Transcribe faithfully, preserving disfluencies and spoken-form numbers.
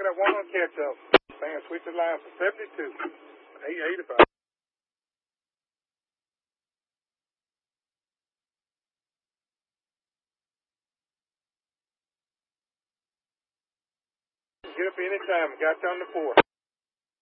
that one on catch up. Man, switch the line for seventy-two. eight eighty-five. Get up anytime. Got you on the fourth.